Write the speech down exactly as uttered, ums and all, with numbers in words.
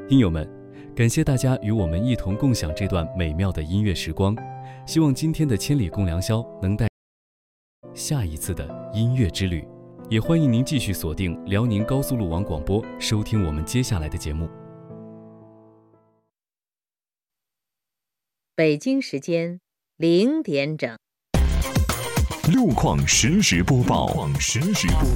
听友们，感谢大家与我们一同共享这段美妙的音乐时光，希望今天的千里共良宵能带下一次的音乐之旅，也欢迎您继续锁定辽宁高速路网广播，收听我们接下来的节目。 北京时间零点整， 路况实时播报。路况实时播